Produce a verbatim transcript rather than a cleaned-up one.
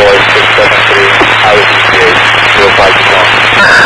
four six seven three, out of E T A, zero five two one.